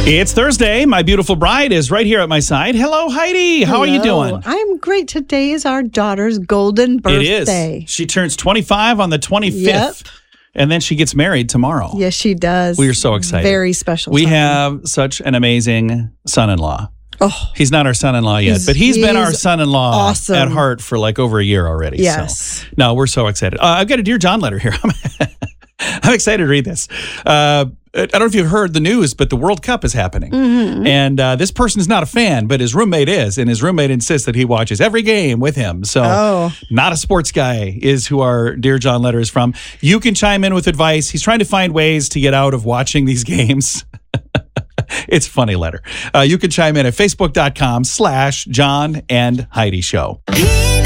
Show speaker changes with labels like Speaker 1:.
Speaker 1: It's Thursday. My beautiful bride is right here at my side. Hello, Heidi. How are you doing?
Speaker 2: I'm great. Today is our daughter's golden birthday.
Speaker 1: It is. She turns 25 on the 25th.
Speaker 2: Yep.
Speaker 1: And then she gets married tomorrow.
Speaker 2: Yes, she does.
Speaker 1: We are so excited.
Speaker 2: Very special.
Speaker 1: We have such an amazing son-in-law.
Speaker 2: Oh,
Speaker 1: He's not our son-in-law yet, but he's been our son-in-law
Speaker 2: awesome.
Speaker 1: at heart for like over a year already.
Speaker 2: Yes.
Speaker 1: So, no, we're so excited. I've got a Dear John letter here. I'm excited to read this. I don't know if you've heard the news, but the World Cup is happening.
Speaker 2: Mm-hmm.
Speaker 1: And this person is not a fan, but his roommate is. And his roommate insists that he watches every game with him. So not a sports guy is who our Dear John letter is from. You can chime in with advice. He's trying to find ways to get out of watching these games. It's a funny letter. You can chime in at facebook.com/John and Heidi Show.